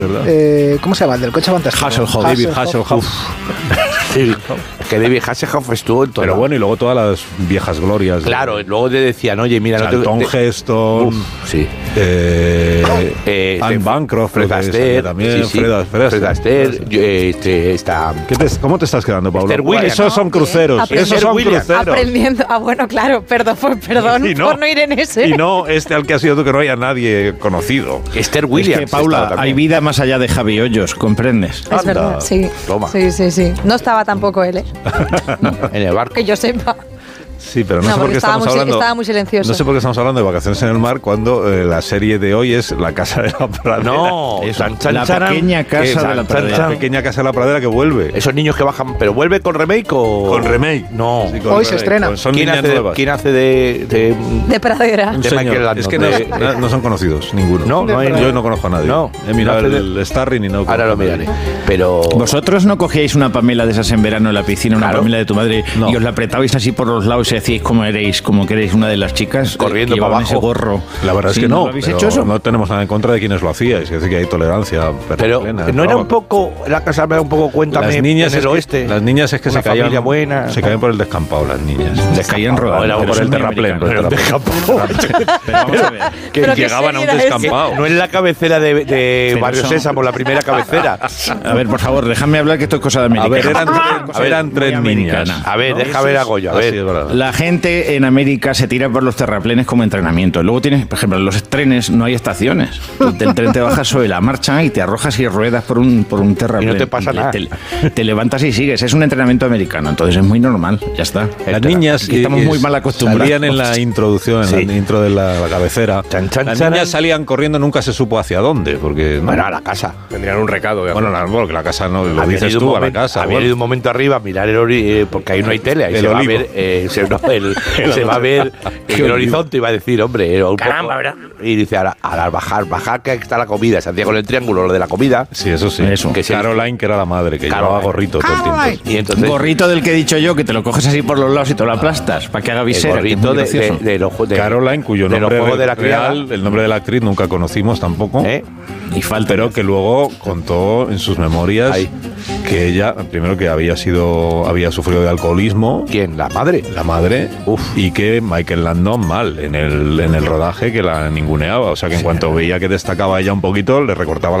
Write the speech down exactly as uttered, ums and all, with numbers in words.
Eh, ¿Cómo se llama? El del coche fantástico. Hasselhoff, David Hasselhoff. Sí, que David Hasselhoff estuvo en todo. Pero bueno, y luego todas las viejas glorias. Claro, de, luego te decían, oye, mira... Charlton no te, Heston, uf, sí. eh, eh, Anne Bancroft, Fred Astaire, también, sí, sí. Fred, Fred, Fred Astaire, este, está... ¿Qué te, ¿Cómo te estás quedando, Pablo? Esther Williams. Esos son cruceros, Aprender. esos son Williams. cruceros. Aprendiendo. Ah, bueno, claro, perdón, por, perdón Y no, por no ir en ese. Y no este al que ha sido tú, que no haya nadie conocido. Esther Williams. Es que, Paula, hay vida más allá de Javi Hoyos, ¿comprendes? Es verdad, sí. Toma. Sí, sí, sí. No estaba tampoco él, ¿eh? En el barco. Que yo sepa. Sí, pero no, No, sé por porque qué estaba estamos muy, hablando. estaba muy silencioso. No sé por qué estamos hablando de Vacaciones en el Mar cuando eh, la serie de hoy es La Casa de la Pradera. No, Eso, chan, chan, la charan, pequeña que casa de la chan, pradera. chan, La pequeña Casa de la Pradera que vuelve. Esos niños que bajan, pero vuelve con remake o Con remake. No. Sí, con Hoy se remake. estrena. Con- Son ¿Quién niñas hace, de, nuevas. ¿Quién hace de, de, De pradera. Un de señor. Michael Landon? Es que no, De- no- no son conocidos, ninguno. No, no hay- Yo no conozco a nadie. No. He mirado No hace el starring y no Ahora lo conozco a miraré. nadie. Pero ¿Vosotros no cogíais una Pamela de esas en verano en la piscina, una Claro. Pamela de tu madre, No. y os la apretabais así por los lados y decíais cómo eréis, como que erais una de las chicas? Corriendo que llevaban para abajo. ese gorro. La verdad Sí, es que no. ¿Lo habéis pero hecho eso? No tenemos nada en contra de quienes lo hacíais. Es decir, que hay tolerancia pero plena. no era un poco la casa me da un poco cuéntame Las niñas en es el que- oeste. Las niñas es que Una se caían. familia buena. Se caían por el descampado, las niñas. Se caían rodando. era pero por son el muy terraplén. por el americanos. terraplén. Pero vamos a ver. Que ¿Pero qué llegaban a un serie era esa? descampado. No es la cabecera de, de Pero Barrio son- Sésamo, la primera cabecera. A ver, por favor, déjame hablar que esto es cosa de A América. ver, eran, A ver, eran muy tres niñas. americana. A ver, ¿no? deja ver a Goyo, a Así ver. es verdad. La gente en América se tira por los terraplenes como entrenamiento. Luego tienes, por ejemplo, en los trenes no hay estaciones. Tú del tren te bajas sobre la marcha y te arrojas y ruedas por un, por un terraplén. Y no te pasa nada. Te, te levantas y sigues. Es un entrenamiento americano, entonces es muy normal. Ya está. Las niñas Aquí estamos eh, muy mal acostumbrados. salían en la introducción, en Sí. la intro de la, la cabecera. Chan, chan, Las charan. niñas salían corriendo, nunca se supo hacia dónde, porque no- Bueno, a la casa. Tendrían un recado. De bueno, la, bueno, que la casa no lo Habían dices ido un tú a la momento- casa. habían bueno. ido un momento arriba a mirar el ori- eh, porque ahí no hay tele, ahí El se va a olivo. ver, eh, se, no, el- se va a ver en el horizonte y va a decir, hombre, eh, un Caramba, poco- ¿verdad? Y dice, ahora, ahora al bajar, bajar que está la comida, se hacía con el triángulo lo de la comida. Sí, eso sí. Eso. Que Caroline, que era la madre, que Caroline. llevaba gorrito todo el tiempo. Y entonces Gorrito del que he dicho yo, que te lo coges así por los lados y te lo aplastas para que haga el visera. que es gorrito muy de, de, gracioso. de los de, Caroline, cuyo de los nombre juegos de la criada, real, el nombre de la actriz nunca conocimos tampoco. ¿eh? Y falta. Pero que luego contó en sus memorias Ahí. que ella, primero que había sido, había sufrido de alcoholismo, ¿Quién? La madre. la madre, y que Michael Landon mal en el, en el rodaje, que la ninguneaba. O sea que en cuanto veía que destacaba ella un poquito, le recortaba la